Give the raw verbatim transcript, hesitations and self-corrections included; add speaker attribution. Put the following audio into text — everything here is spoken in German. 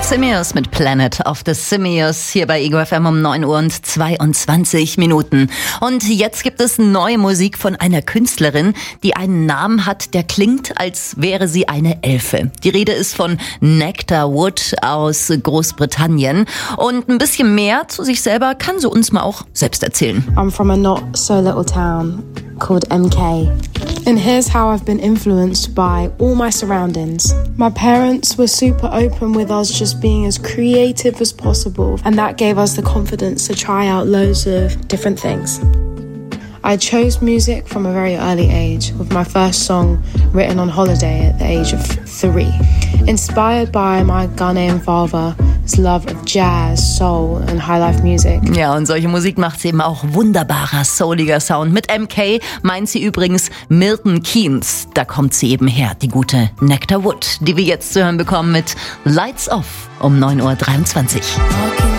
Speaker 1: Simios mit Planet of the Simios hier bei Ego F M um neun Uhr und zweiundzwanzig Minuten. Und jetzt gibt es neue Musik von einer Künstlerin, die einen Namen hat, der klingt, als wäre sie eine Elfe. Die Rede ist von Nectar Wood aus Großbritannien. Und ein bisschen mehr zu sich selber kann sie uns mal auch selbst erzählen.
Speaker 2: I'm from a not so little town called M K. And here's how I've been influenced by all my surroundings. My parents were super open with us just being as creative as possible, and that gave us the confidence to try out loads of different things. I chose music from a very early age, with my first song written on holiday at the age of three. Inspired by my Ghanaian father's love of jazz, soul and high-life music.
Speaker 1: Ja, und solche Musik macht sie eben auch wunderbarer, souliger Sound. Mit M K meint sie übrigens Milton Keynes. Da kommt sie eben her, die gute Nectar Wood, die wir jetzt zu hören bekommen mit Lights Off um neun Uhr dreiundzwanzig.
Speaker 2: Walking